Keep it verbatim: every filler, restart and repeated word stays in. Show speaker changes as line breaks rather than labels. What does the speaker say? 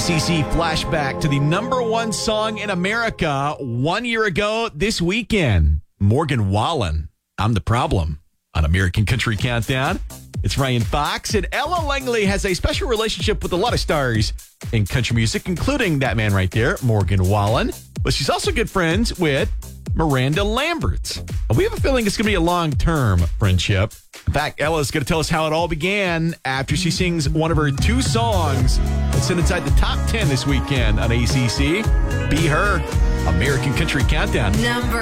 C C flashback to the number one song in America one year ago this weekend. Morgan Wallen, I'm the Problem, on American Country Countdown. It's Ryan Fox, and Ella Langley has a special relationship with a lot of stars in country music, including that man right there, Morgan Wallen. But she's also good friends with Miranda Lambert. We have a feeling it's going to be a long-term friendship. In fact, Ella's going to tell us how it all began after she sings one of her two songs that sit inside the top ten this weekend on A C C. Be Her, American Country Countdown.
Number